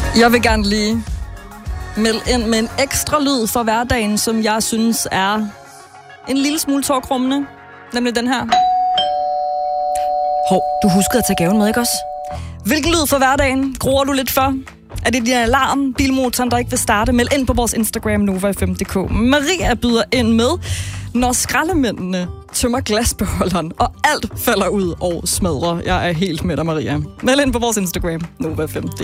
Jeg vil gerne lige melde ind med en ekstra lyd for hverdagen, som jeg synes er en lille smule tårkrummende. Nemlig den her. Hov, du huskede at tage gaven med, ikke også? Hvilken lyd for hverdagen gruer du lidt for? Er det din alarm, bilmotoren, der ikke vil starte? Meld ind på vores Instagram, Nova5.dk. Maria byder ind med, når skraldemændene tømmer glasbeholderen, og alt falder ud og smadrer. Jeg er helt med dig, Maria. Meld ind på vores Instagram, Nova5.dk.